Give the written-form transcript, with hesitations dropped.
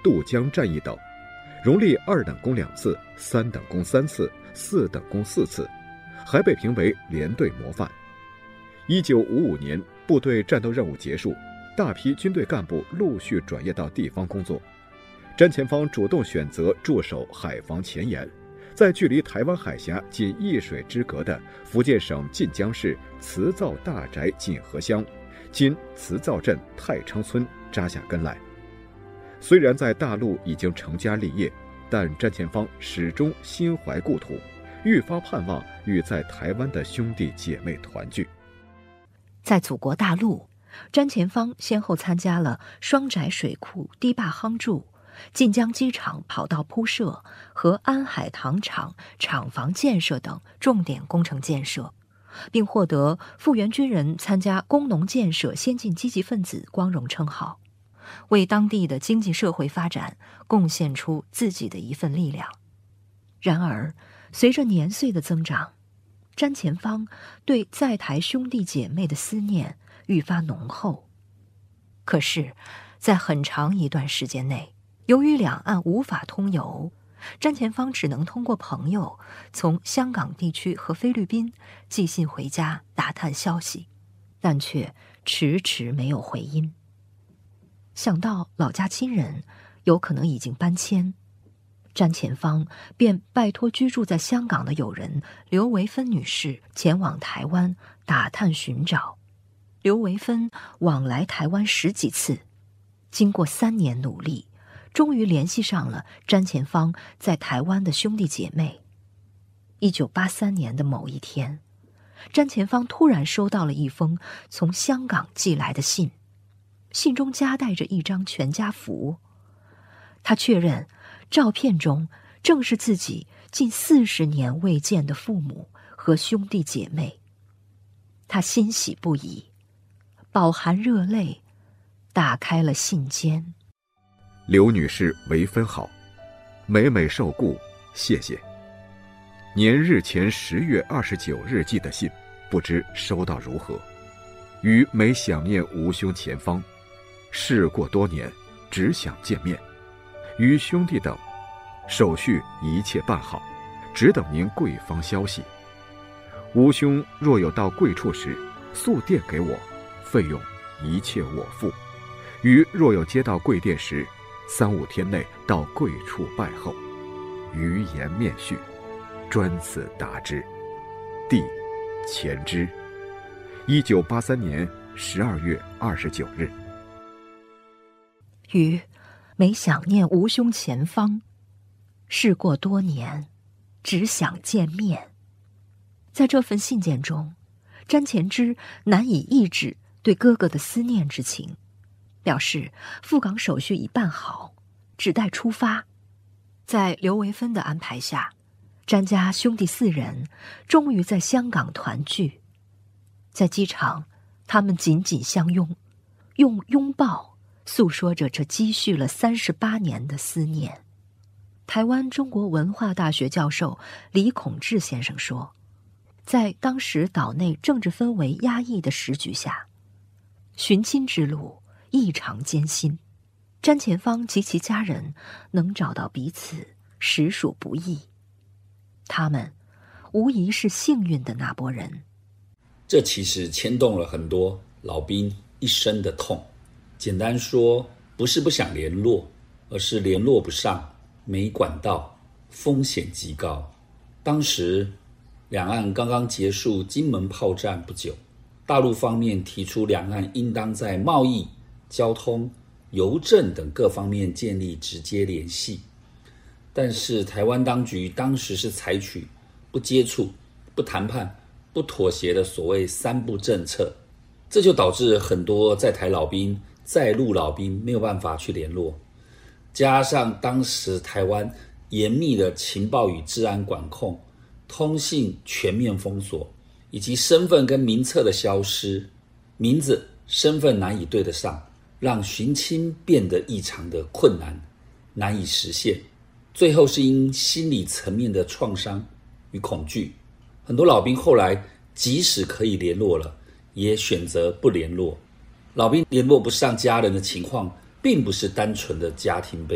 渡江战役等，荣立2等功2次、3等功3次、4等功4次，还被评为连队模范。1955年，部队战斗任务结束，大批军队干部陆续转业到地方工作。詹前方主动选择驻守海防前沿，在距离台湾海峡仅1水之隔的福建省晋江市慈灶大宅锦和乡（今慈灶镇太昌村）扎下根来。虽然在大陆已经成家立业，但詹前方始终心怀故土，愈发盼望与在台湾的兄弟姐妹团聚。 在祖国大陆，詹前方先后参加了双宅水库堤坝夯筑、晋江机场跑道铺设和安海糖厂厂房建设等重点工程建设，并获得复员军人参加工农建设先进积极分子光荣称号，为当地的经济社会发展贡献出自己的一份力量。然而，随着年岁的增长，詹前方对在台兄弟姐妹的思念愈发浓厚。可是，在很长一段时间内，由于两岸无法通邮，詹前方只能通过朋友从香港地区和菲律宾寄信回家打探消息，但却迟迟没有回音。想到老家亲人有可能已经搬迁，詹前方便拜托居住在香港的友人刘维芬女士前往台湾打探寻找。刘维芬往来台湾10几次，经过3年努力，终于联系上了詹前方在台湾的兄弟姐妹。1983年的某一天，詹前方突然收到了一封从香港寄来的信，信中夹带着一张全家福。他确认照片中正是自己近40年未见的父母和兄弟姐妹。他欣喜不已，饱含热泪打开了信笺。 刘女士为分好，每每受顾，谢谢。年日前10月29日寄的信，不知收到如何。余每想念吾兄前方，事过多年，只想见面。余兄弟等，手续一切办好，只等您贵方消息。吾兄若有到贵处时，速电给我，费用一切我付。余若有接到贵电时，3、5天内到贵处拜候。余言面叙，专此答之。弟前之。1983年12月29日。 余每想念吾兄前方，事过多年，只想见面。在这份信件中，詹前之难以抑制对哥哥的思念之情，表示赴港手续已办好，只待出发。在刘维芬的安排下，詹家兄弟4人终于在香港团聚。在机场，他们紧紧相拥，用拥抱诉说着这积蓄了38年的思念。台湾中国文化大学教授李孔志先生说，在当时岛内政治氛围压抑的时局下，寻亲之路异常艰辛，詹前方及其家人能找到彼此实属不易。他们无疑是幸运的那拨人。 这其实牵动了很多老兵一生的痛。简单说，不是不想联络，而是联络不上，没管道，风险极高。当时两岸刚刚结束金门炮战不久，大陆方面提出两岸应当在贸易、交通、邮政等各方面建立直接联系，但是台湾当局当时是采取不接触、不谈判、不妥协的所谓3不政策，这就导致很多在台老兵、在陆老兵没有办法去联络，加上当时台湾严密的情报与治安管控，通信全面封锁，以及身份跟名册的消失，名字、身份难以对得上，让寻亲变得异常的困难，难以实现。最后是因心理层面的创伤与恐惧，很多老兵后来即使可以联络了，也选择不联络。老兵联络不上家人的情况，并不是单纯的家庭悲